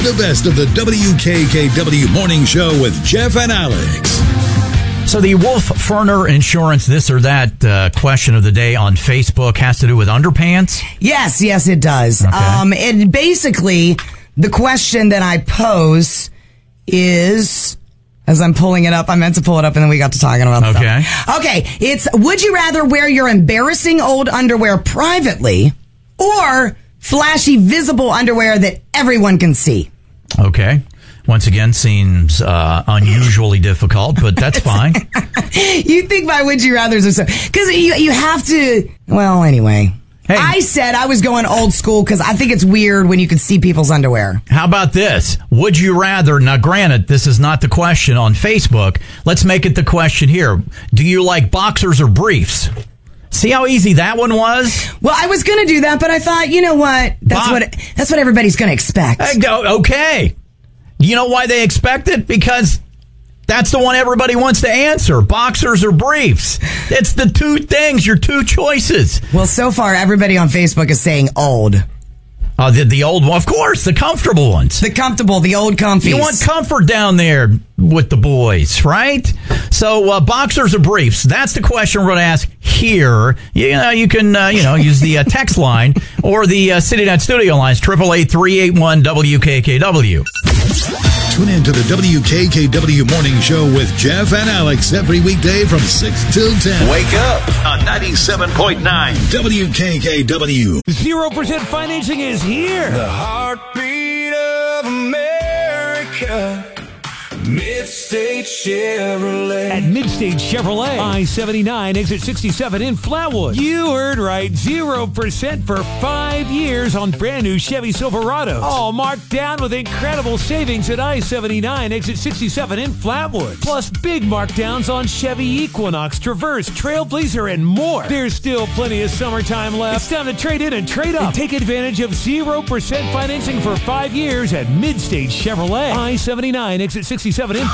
The best of the WKKW Morning Show with Jeff and Alex. So the Wolf Ferner Insurance this or that question of the day on Facebook has to do with underpants? Yes, it does. Okay. And basically, the question that I pose is, as I'm pulling it up, I meant to pull it up and then we got to talking about stuff. Okay, it's, would you rather wear your embarrassing old underwear privately or flashy, visible underwear that everyone can see? Okay. Once again, seems unusually difficult, but that's fine. You think my would you rathers are so... Because you have to... Well, anyway. Hey. I said I was going old school because I think it's weird when you can see people's underwear. How about this? Would you rather... Now, granted, this is not the question on Facebook. Let's make it the question here. Do you like boxers or briefs? See how easy that one was? Well, I was going to do that, but I thought, you know what? That's what everybody's going to expect. Okay. You know why they expect it? Because that's the one everybody wants to answer. Boxers or briefs. It's the two things, your two choices. Well, so far, everybody on Facebook is saying old. The old one, of course, the comfortable ones. The comfortable, the old comfies. You want comfort down there with the boys, right? So, boxers or briefs? That's the question we're going to ask here. You can use the text line or the CityNet studio lines, 888-381-WKKW. Tune in to the WKKW Morning Show with Jeff and Alex every weekday from 6 till 10. Wake up on 97.9 WKKW. 0% financing is here. The heartbeat of America. Midstate Chevrolet. At Midstate Chevrolet, I-79, exit 67 in Flatwood. You heard right, 0% for 5 years on brand new Chevy Silverados. All marked down with incredible savings at I-79, exit 67 in Flatwood. Plus big markdowns on Chevy Equinox, Traverse, Trailblazer, and more. There's still plenty of summertime left. It's time to trade in and trade up. And take advantage of 0% financing for 5 years at Midstate Chevrolet. I-79, exit 67 in